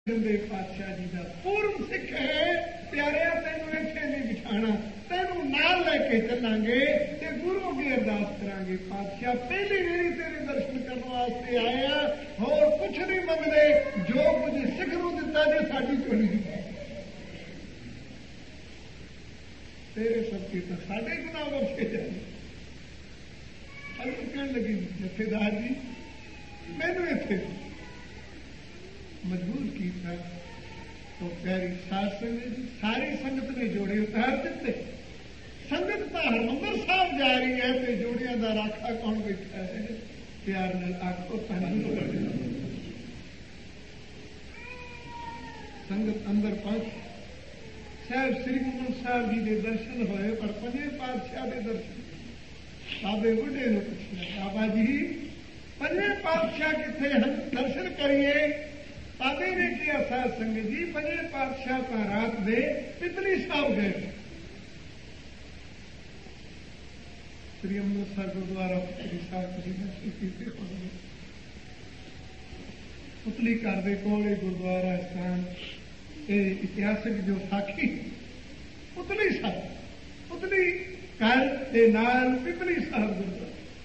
पातशाह जी का पूर्व सिख है प्यारिया तेन इत्थे नहीं बिठाना तेनू नाल लैके चलांगे ते गुरु की अरदास करांगे। पातशाह पहली मेरी तेरे दर्शन करने वास्ते आया होर कुछ नहीं मंगते जो कुछ सिख नूं दिता जे साडी झोली च तेरे सबके तो साढ़े गुनाह बख्शे जाए। हल्क कहन लगी जथेदार जी मैनू इत्थे मजबूर किया तो प्यारी साध संगत जी सारी संगत ने जोड़े उतार दिते। संगत तो हरमंदर साहब जा रही है तो जोड़िया का राखा कौन बैठा है प्यार नाल आखो संगत अंदर पहुंच साहब श्री गुरु साहब जी के दर्शन होए पर पंजे पातशाह के दर्शन बाबे बुढ़े ने पूछा बाबा जी पंजे पातशाह किथे दर्शन करिए। बाबे ने किया साध संगत जी पंजे पातशाह का रात दे पितली साहब गए श्री अमृतसर गुरुद्वारा पितली साहब जी दर्शन पुतली घर के कोल गुरुद्वारा स्थान इतिहासक जो साखी पुतली साहब पुतली घर के नाल पिपली साहब गुरुद्वारा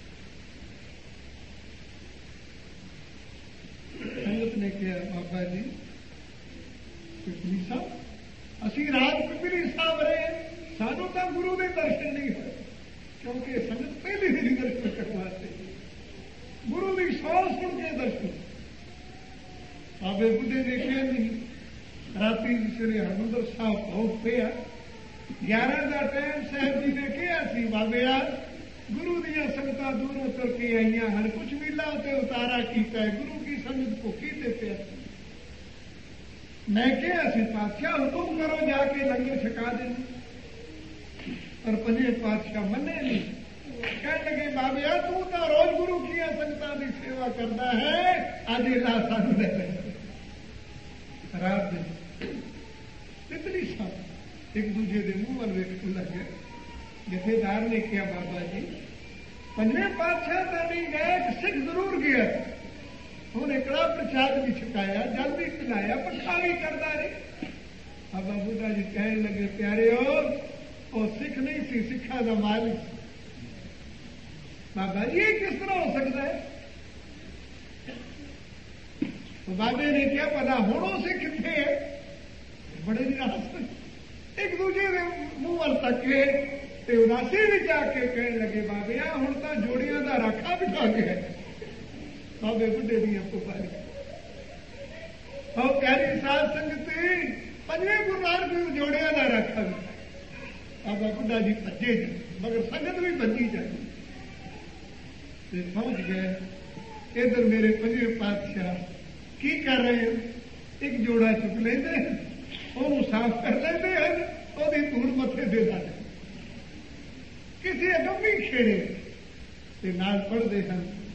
संगत ने कहा बाबा जी पिपली साहब असी रात पिपली साहब रहे सानू तो गुरु के दर्शन नहीं हुए क्योंकि संगत पहले ही दर्शन करवाते गुरु की सौ सुन के दर्शन बाबे बुढ़े ने कहा नहीं राती श्री हरमंदर साहब पहुंच पे 11 का टाइम साहब जी ने कहा सी बाबे गुरु दियां संगतां दूरों तुर के आईयां हन कुछ मीला उत्ते उतारा कीता है गुरु की संगत भुखी ते पिया मैं कहा सी पातशाह हुक्म करो जाके लंगर छका देना पर पंजे पातशाह मने नहीं कह लगे बाबे तू तो रोज गुरु की संगतां की सेवा करता है अज ला सानू दे रात पितली साहब एक दूजे के मुंह वाल वेखन लगे। जथेदार ने कहा बाबा जी पंजे पातशाह तो नहीं गए सिख जरूर गया उन्हें कड़ा प्रसाद भी छकाया जल भी पिलाया पक्का भी करता रहे। बाबा बुढ़ा जी कहने लगे प्यारे और सिख नहीं सी सिखा का मालिक बाबा जी ये किस तरह हो सकता है। तो बाबे ने क्या पता हुणों से कितने है बड़े निराश एक दूजे के मुंह वाल तके ते उदासी भी जाके कहने लगे बाबे हुण तो जोड़ियां का राखा बिठा गया बाबे बुढ़े दियां पुकारी और प्यारी साध संगत पंजे गुरु नानक जोड़ियां का राखा बिठा बाबा बुढ़ा जी भजे जाए मगर संगत भी भजी जाए पहुंच गए। इधर मेरे पंजे पातशाह की कर रहे हैं एक जोड़ा चुक लेते हैं साफ कर लेते हैं ओदी धूड़ मथे दे देते किसी अगम भी खेड़े नाल पढ़ते हैं